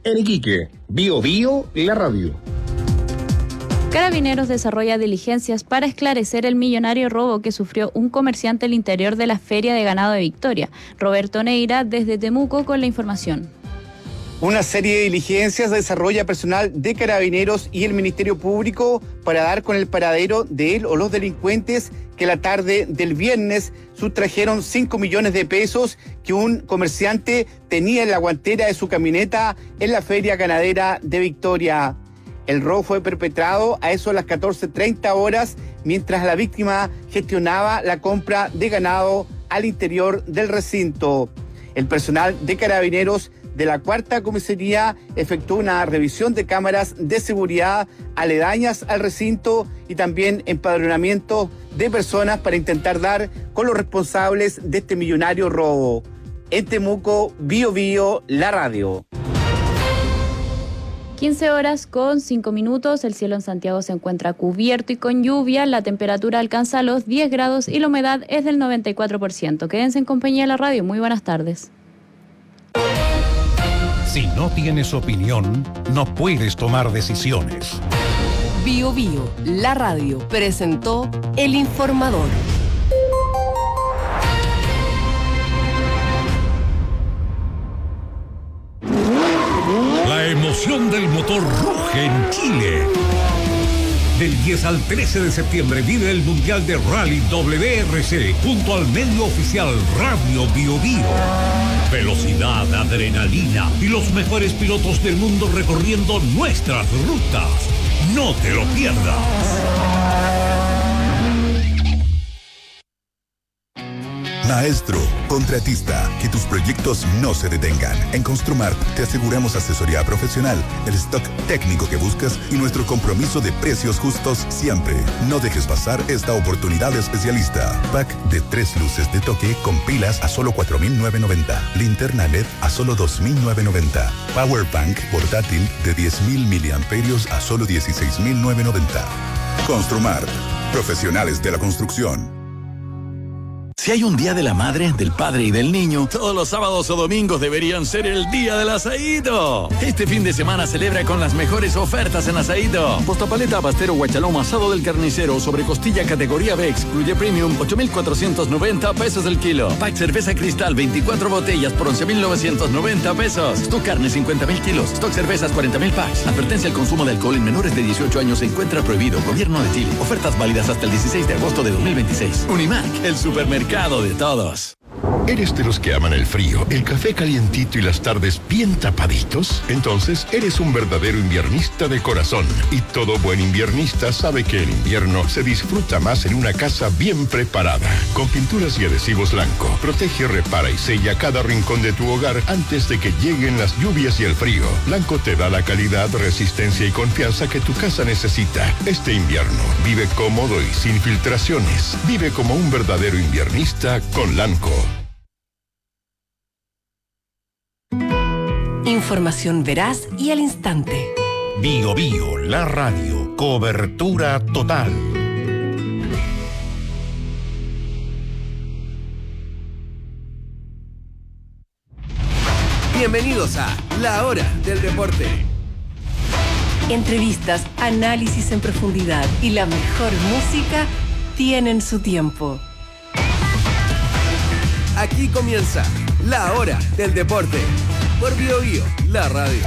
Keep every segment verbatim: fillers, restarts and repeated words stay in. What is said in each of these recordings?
en Iquique. Bio Bio, la radio. Carabineros desarrolla diligencias para esclarecer el millonario robo que sufrió un comerciante al interior de la Feria de Ganado de Victoria. Roberto Neira, desde Temuco, con la información. Una serie de diligencias desarrolla personal de Carabineros y el Ministerio Público para dar con el paradero de él o los delincuentes que la tarde del viernes sustrajeron cinco millones de pesos que un comerciante tenía en la guantera de su camioneta en la Feria Ganadera de Victoria. El robo fue perpetrado a eso de las catorce treinta horas mientras la víctima gestionaba la compra de ganado al interior del recinto. El personal de Carabineros de la cuarta comisaría efectuó una revisión de cámaras de seguridad aledañas al recinto y también empadronamiento de personas para intentar dar con los responsables de este millonario robo. En Temuco, Bio Bio, la radio. quince horas con cinco minutos, el cielo en Santiago se encuentra cubierto y con lluvia, la temperatura alcanza los diez grados y la humedad es del noventa y cuatro por ciento. Quédense en compañía de la radio, muy buenas tardes. Si no tienes opinión, no puedes tomar decisiones. Bio Bio, la radio, presentó El Informador. La emoción del motor ruge en Chile. Del diez al trece de septiembre vive el Mundial de Rally W R C junto al medio oficial Radio Bio Bio. Velocidad, adrenalina y los mejores pilotos del mundo recorriendo nuestras rutas. No te lo pierdas. Maestro, contratista, que tus proyectos no se detengan. En Construmart te aseguramos asesoría profesional, el stock técnico que buscas y nuestro compromiso de precios justos siempre. No dejes pasar esta oportunidad especialista. Pack de tres luces de toque con pilas a solo cuatro mil novecientos noventa. Linterna L E D a solo dos mil novecientos noventa. Power Bank portátil de diez mil miliamperios a solo dieciséis mil novecientos noventa. Construmart, profesionales de la construcción. Si hay un día de la madre, del padre y del niño, todos los sábados o domingos deberían ser el día del asadito. Este fin de semana celebra con las mejores ofertas en asadito. Postapaleta, pastero, guachalomo, asado del carnicero, sobre costilla categoría B, excluye premium, ocho mil cuatrocientos noventa pesos el kilo. Pack cerveza cristal, veinticuatro botellas por once mil novecientos noventa pesos. Stock carne, cincuenta mil kilos. Stock cervezas, cuarenta mil packs. Advertencia: el consumo de alcohol en menores de dieciocho años se encuentra prohibido. Gobierno de Chile. Ofertas válidas hasta el dieciséis de agosto de dos mil veintiséis. Unimac, el supermercado de todos. ¿Eres de los que aman el frío, el café calientito y las tardes bien tapaditos? Entonces eres un verdadero inviernista de corazón. Y todo buen inviernista sabe que el invierno se disfruta más en una casa bien preparada. Con pinturas y adhesivos Lanco, protege, repara y sella cada rincón de tu hogar antes de que lleguen las lluvias y el frío. Lanco te da la calidad, resistencia y confianza que tu casa necesita. Este invierno vive cómodo y sin filtraciones. Vive como un verdadero inviernista con Lanco. Información veraz y al instante. Bio Bio, la radio, cobertura total. Bienvenidos a La Hora del Deporte. Entrevistas, análisis en profundidad y la mejor música tienen su tiempo. Aquí comienza La Hora del Deporte por Bio Bio, la radio.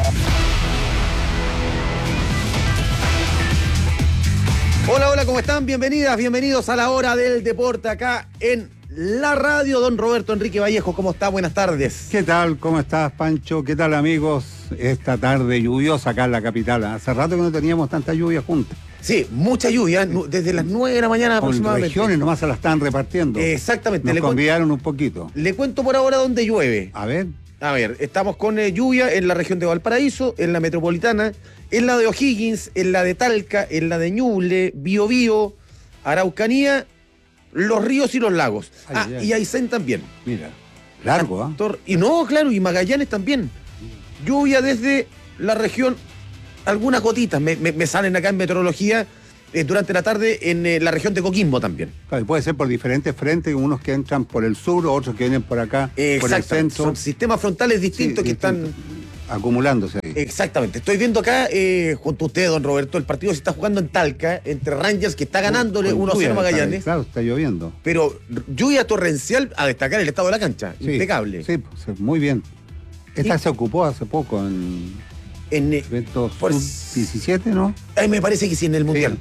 Hola, hola, ¿cómo están? Bienvenidas, bienvenidos a La Hora del Deporte acá en la radio. Don Roberto Enrique Vallejo, ¿cómo está? Buenas tardes. ¿Qué tal? ¿Cómo estás, Pancho? ¿Qué tal, amigos? Esta tarde lluviosa acá en la capital. Hace rato que no teníamos tanta lluvia juntas. Sí, mucha lluvia, desde las nueve de la mañana Con aproximadamente. regiones nomás se la están repartiendo. Exactamente. Nos le convidaron un poquito. Le cuento por ahora dónde llueve. A ver. A ver, estamos con eh, lluvia en la región de Valparaíso, en la metropolitana, en la de O'Higgins, en la de Talca, en la de Ñuble, Biobío, Araucanía, los ríos y los lagos. Ay, ah, ay. Y Aysén también. Mira, largo, ¿ah? ¿eh? Y no, claro, y Magallanes también. Lluvia desde la región, algunas gotitas me, me, me salen acá en meteorología eh, durante la tarde en eh, la región de Coquimbo también. Claro, puede ser por diferentes frentes, unos que entran por el sur, otros que vienen por acá, eh, por el centro. Son sistemas frontales distintos sí, que distinto. están acumulándose ahí. Exactamente. Estoy viendo acá, eh, junto a usted, don Roberto, el partido se está jugando en Talca, entre Rangers, que está ganándole Con uno a cero lluvia, Magallanes. está- Claro, está lloviendo. Pero lluvia torrencial, a destacar el estado de la cancha. Sí, Impecable. Sí, pues, muy bien. Esta Y- se ocupó hace poco en En, eh, eventos por- sub diecisiete, ¿no? a mí me parece que sí, en el Mundial.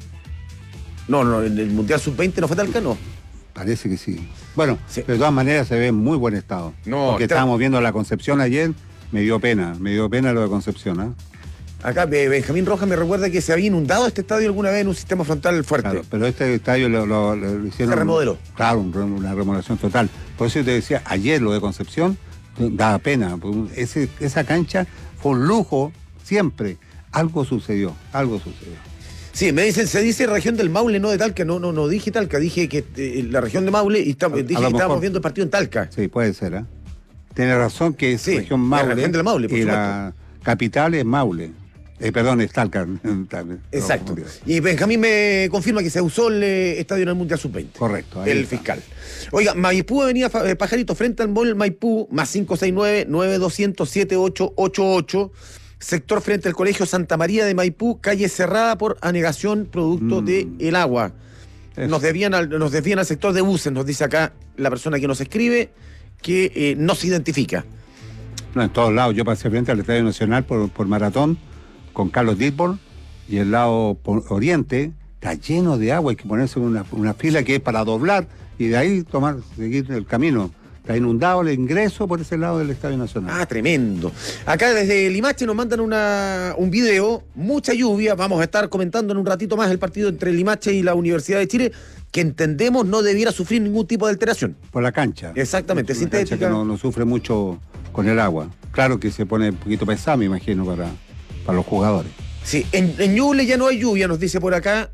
No, no, en el Mundial sub veinte no fue Talca, no. Parece que sí. Bueno, Sí. de todas maneras se ve en muy buen estado. No, Porque está- estábamos viendo la Concepción ayer, me dio pena, me dio pena lo de Concepción, ¿ah? Acá eh, Benjamín Rojas me recuerda que se había inundado este estadio alguna vez en un sistema frontal fuerte. Claro, pero este estadio lo, lo- lo hicieron. Se remodeló. Claro, un re- una remodelación total. Por eso yo te decía, ayer lo de Concepción daba pena. porque Ese, esa cancha fue un lujo siempre. Algo sucedió, algo sucedió. Sí, me dicen, se dice región del Maule, no de Talca. No, no, no dije Talca, dije que eh, la región de Maule y tam- A- a dije lo que estábamos mejor- viendo el partido en Talca. Sí, puede ser, ¿eh? Tiene razón que es Sí, región la Maule. región del Maule, por y supuesto. la capital es Maule. Eh, perdón, es Talca. Exacto. Y Benjamín me confirma que se usó el eh, estadio en el Mundial sub veinte. Correcto. ahí El está. fiscal. Oiga, Maipú, Avenida Fa- eh, Pajarito, frente al Mall Maipú, más cinco seis nueve, nueve dos cero cero, siete ocho ocho ocho. Sector frente al Colegio Santa María de Maipú, calle cerrada por anegación producto Mm. de el agua. Eso. Nos desvían, al, nos desvían al sector de buses, nos dice acá la persona que nos escribe, que eh, no se identifica. No, en todos lados. Yo pasé frente al Estadio Nacional por, por maratón con Carlos Dittborn y el lado por oriente está lleno de agua. Hay que ponerse en una, una fila que es para doblar y de ahí tomar, seguir el camino. Está inundado el ingreso por ese lado del Estadio Nacional. Ah, tremendo. Acá desde Limache nos mandan una, un video, mucha lluvia. Vamos a estar comentando en un ratito más el partido entre Limache y la Universidad de Chile, que entendemos no debiera sufrir ningún tipo de alteración. Por la cancha. Exactamente, Es una sintética. cancha que no, no sufre mucho con el agua. Claro que se pone un poquito pesada, me imagino, para, para los jugadores. Sí, en, en Ñuble ya no hay lluvia, nos dice por acá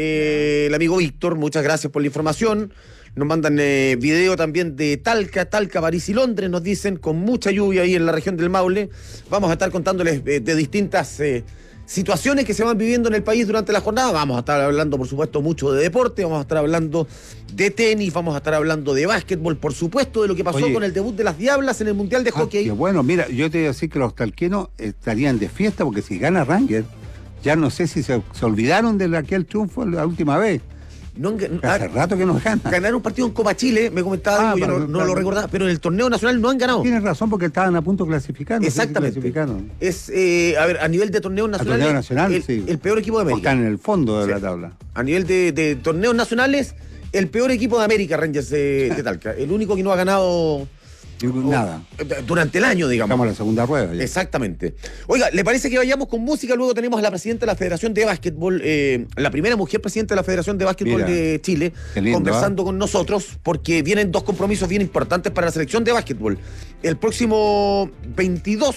eh, el amigo Víctor. Muchas gracias por la información. Nos mandan eh, video también de Talca, Talca, París y Londres, nos dicen, con mucha lluvia ahí en la región del Maule. Vamos a estar contándoles eh, de distintas eh, situaciones que se van viviendo en el país durante la jornada. Vamos a estar hablando, por supuesto, mucho de deporte, vamos a estar hablando de tenis, vamos a estar hablando de básquetbol, por supuesto, de lo que pasó Oye, con el debut de las Diablas en el Mundial de Ah, Hockey. qué bueno, mira, yo te voy a decir que los talquenos estarían de fiesta porque si gana Ranger, ya no sé si se, se olvidaron de aquel triunfo la última vez. No, han- Hace ah, rato que nos ganan. ganaron un partido en Copa Chile, me comentaba, Ah, digo, yo para- no, no para- lo recordaba, pero en el torneo nacional no han ganado. Tienes razón porque estaban a punto de clasificar. No sé si Exactamente. clasificaron. Es, eh, a ver, a nivel de torneos Al nacionales, torneo nacional, el, sí. el peor equipo de Porque América. están en el fondo de Sí. la tabla. A nivel de, de torneos nacionales, el peor equipo de América, Rangers de, de Talca. El único que no ha ganado Nada. durante el año, digamos. Estamos en la segunda rueda. ya. Exactamente. Oiga, ¿le parece que vayamos con música? Luego tenemos a la presidenta de la Federación de Básquetbol, eh, la primera mujer presidenta de la Federación de Básquetbol Mira, de Chile, qué lindo, conversando con nosotros, porque vienen dos compromisos bien importantes para la selección de básquetbol. El próximo veintidós,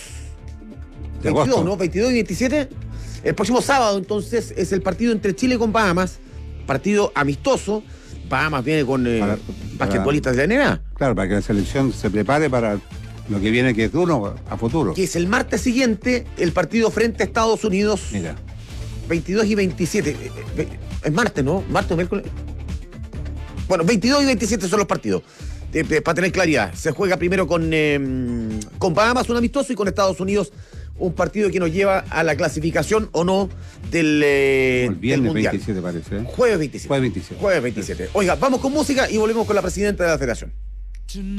De veintidós, agosto. ¿no? veintidós y veintisiete. El próximo sábado, entonces, es el partido entre Chile con Bahamas, partido amistoso. Bahamas viene con eh, Para- basquetbolistas de la N B A. Claro, para que la selección se prepare para lo que viene, que es duro a futuro. Que es el martes siguiente, el partido frente a Estados Unidos. Mira, veintidós y veintisiete. Eh, eh, Es martes, ¿no? Martes o miércoles. Bueno, veintidós y veintisiete son los partidos. Eh, eh, para tener claridad. Se juega primero con, eh, con Bahamas, un amistoso, y con Estados Unidos, un partido que nos lleva a la clasificación o no del, eh, el del viernes Mundial. veintisiete parece. ¿eh? Jueves veintisiete. Jueves veintisiete. Jueves veintisiete. Oiga, vamos con música y volvemos con la presidenta de la federación.